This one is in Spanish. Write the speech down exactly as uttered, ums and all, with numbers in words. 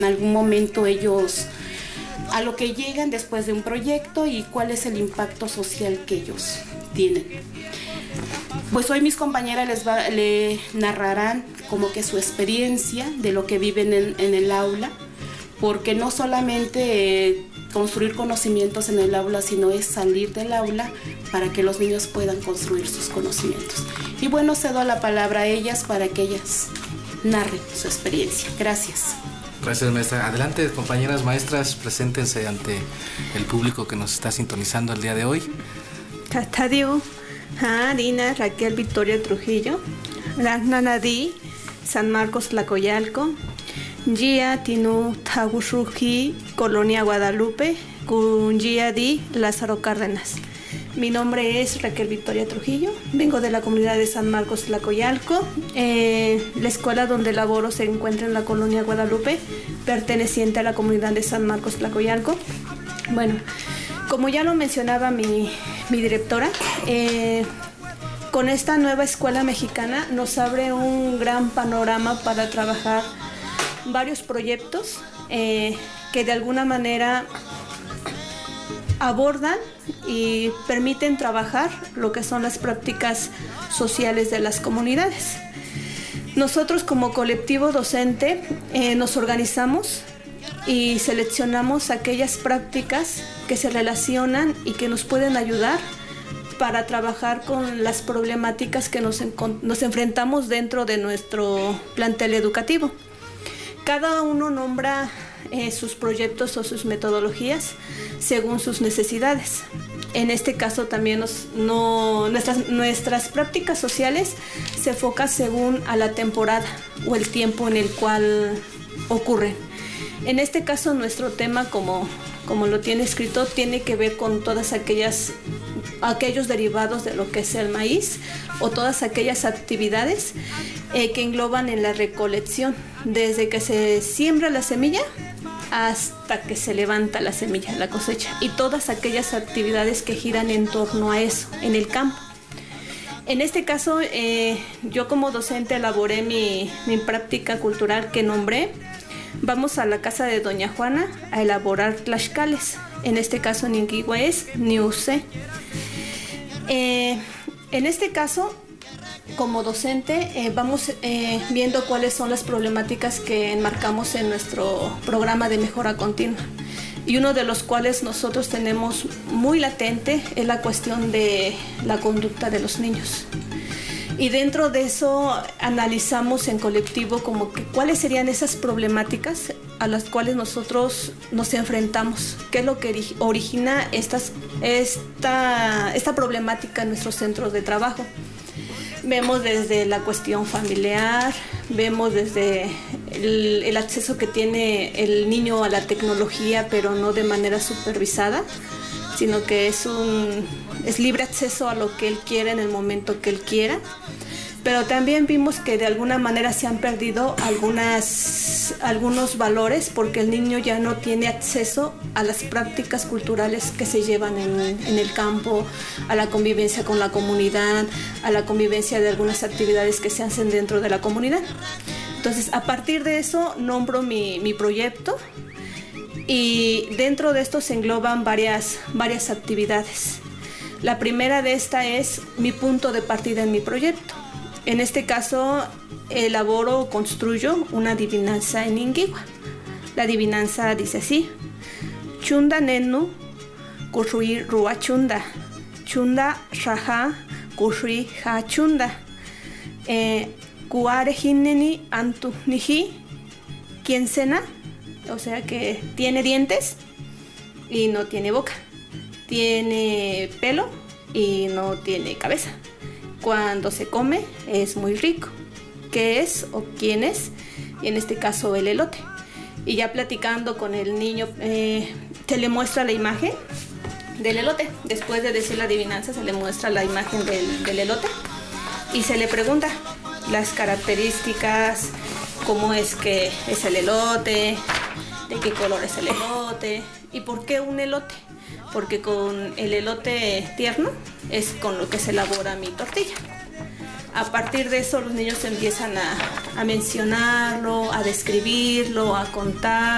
En algún momento ellos, a lo que llegan después de un proyecto y cuál es el impacto social que ellos tienen. Pues hoy mis compañeras les va, le narrarán como que su experiencia de lo que viven en, en el aula, porque no solamente eh, construir conocimientos en el aula, sino es salir del aula para que los niños puedan construir sus conocimientos. Y bueno, cedo la palabra a ellas para que ellas narren su experiencia. Gracias. Gracias, maestra. Adelante, compañeras maestras, preséntense ante el público que nos está sintonizando el día de hoy. Castadio, Harina Raquel Victoria Trujillo, Ragnanadi, San Marcos Tlacoyalco, Gia Tinu Tagusuki, Colonia Guadalupe, Cungia Di, Lázaro Cárdenas. Mi nombre es Raquel Victoria Trujillo, vengo de la comunidad de San Marcos Tlacoyalco. Eh, la escuela donde laboro se encuentra en la Colonia Guadalupe, perteneciente a la comunidad de San Marcos Tlacoyalco. Bueno, como ya lo mencionaba mi, mi directora, eh, con esta nueva escuela mexicana nos abre un gran panorama para trabajar varios proyectos eh, que de alguna manera abordan y permiten trabajar lo que son las prácticas sociales de las comunidades. Nosotros como colectivo docente eh, nos organizamos y seleccionamos aquellas prácticas que se relacionan y que nos pueden ayudar para trabajar con las problemáticas que nos, nos enfrentamos dentro de nuestro plantel educativo. Cada uno nombra eh, sus proyectos o sus metodologías según sus necesidades. En este caso también nos, no, nuestras, nuestras prácticas sociales se enfocan según a la temporada o el tiempo en el cual ocurren. En este caso nuestro tema, como, como lo tiene escrito, tiene que ver con todas aquellas aquellos derivados de lo que es el maíz o todas aquellas actividades eh, que engloban en la recolección, desde que se siembra la semilla hasta que se levanta la semilla, la cosecha, y todas aquellas actividades que giran en torno a eso, en el campo. En este caso, eh, yo como docente elaboré mi, mi práctica cultural que nombré Vamos a la casa de Doña Juana a elaborar tlaxcales. En este caso en Inquigua es Niuse. Eh, en este caso, como docente, eh, vamos eh, viendo cuáles son las problemáticas que enmarcamos en nuestro programa de mejora continua. Y uno de los cuales nosotros tenemos muy latente es la cuestión de la conducta de los niños. Y dentro de eso analizamos en colectivo como que cuáles serían esas problemáticas a las cuales nosotros nos enfrentamos, qué es lo que origina estas, esta, esta problemática en nuestros centros de trabajo. Vemos desde la cuestión familiar, vemos desde el, el acceso que tiene el niño a la tecnología, pero no de manera supervisada, sino que es, un, es libre acceso a lo que él quiera en el momento que él quiera. Pero también vimos que de alguna manera se han perdido algunas, algunos valores porque el niño ya no tiene acceso a las prácticas culturales que se llevan en, en el campo, a la convivencia con la comunidad, a la convivencia de algunas actividades que se hacen dentro de la comunidad. Entonces, a partir de eso, nombro mi, mi proyecto y dentro de esto se engloban varias, varias actividades. La primera de esta es mi punto de partida en mi proyecto. En este caso, elaboro o construyo una adivinanza en Inquigua. La adivinanza dice así: Chunda nenu, kurui rua chunda. Chunda raja, kurui ha chunda. Kuare hineni antu niji. ¿Quién cena? O sea que tiene dientes y no tiene boca. Tiene pelo y no tiene cabeza. Cuando se come es muy rico. ¿Qué es o quién es? Y en este caso el elote. Y ya platicando con el niño, eh, se le muestra la imagen del elote. Después de decir la adivinanza se le muestra la imagen del, del elote y se le pregunta las características, cómo es que es el elote, de qué color es el elote y por qué un elote. Porque con el elote tierno es con lo que se elabora mi tortilla. A partir de eso los niños empiezan a, a mencionarlo, a describirlo, a contar.